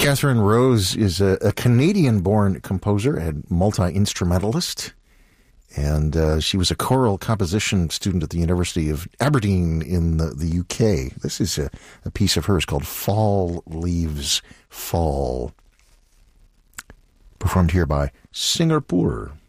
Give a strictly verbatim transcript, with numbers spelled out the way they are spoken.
Catherine Rose is a, a Canadian-born composer and multi-instrumentalist, and uh, she was a choral composition student at the University of Aberdeen in the, the U K. This is a, a piece of hers called Fall Leaves Fall, performed here by Singapore.